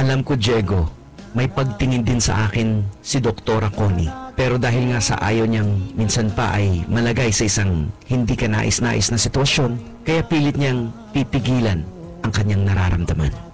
Alam ko, Diego, may pagtingin din sa akin si Doktora Connie. Pero dahil nga sa ayaw niyang minsan pa ay malagay sa isang hindi ka nais-nais na sitwasyon, kaya pilit niyang pipigilan ang kanyang nararamdaman.